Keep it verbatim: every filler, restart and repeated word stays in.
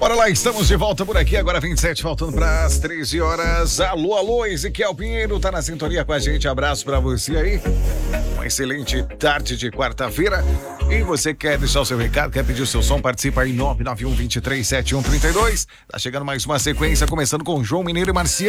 Bora lá, estamos de volta por aqui, agora vinte e sete, faltando para as treze horas. Alô, alô, Ezequiel Pinheiro tá na sintonia com a gente, abraço para você aí. Uma excelente tarde de quarta-feira. E você quer deixar o seu recado, quer pedir o seu som, participa aí nove nove um, dois três, sete um três dois. Tá chegando mais uma sequência, começando com João Mineiro e Marciano.